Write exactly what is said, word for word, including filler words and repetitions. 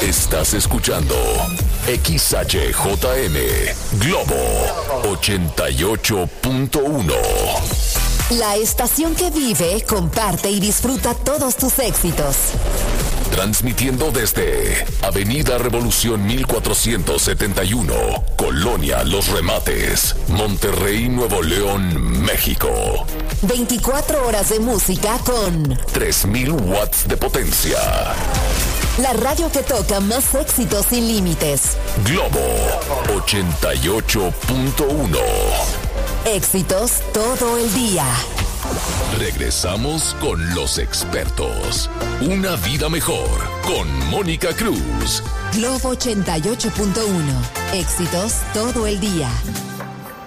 Estás escuchando X H J M Globo ochenta y ocho punto uno. La estación que vive, comparte y disfruta todos tus éxitos. Transmitiendo desde Avenida Revolución mil cuatrocientos setenta y uno, Colonia Los Remates, Monterrey, Nuevo León, México. veinticuatro horas de música con tres mil watts de potencia. La radio que toca más éxitos sin límites. Globo ochenta y ocho punto uno. Éxitos todo el día. Regresamos con los expertos. Una vida mejor con Mónica Cruz. Globo ochenta y ocho punto uno. Éxitos todo el día.